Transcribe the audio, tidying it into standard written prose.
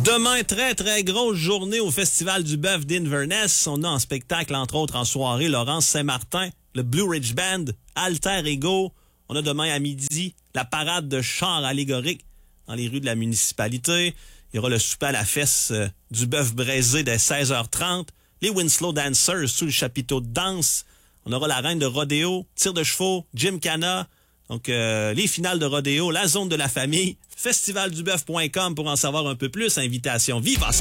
Demain, très, très grosse journée au Festival du Bœuf d'Inverness. On a en spectacle, entre autres, en soirée, Laurence Saint-Martin, le Blue Ridge Band, Alter Ego. On a demain à midi la parade de chars allégoriques dans les rues de la municipalité. Il y aura le souper à la fesse du bœuf braisé dès 16h30. Les Winslow Dancers sous le chapiteau de danse. On aura la reine de rodéo, tir de chevaux, gymkhana. Donc, les finales de rodéo, la zone de la famille, festivalduboeuf.com pour en savoir un peu plus. Invitation vive à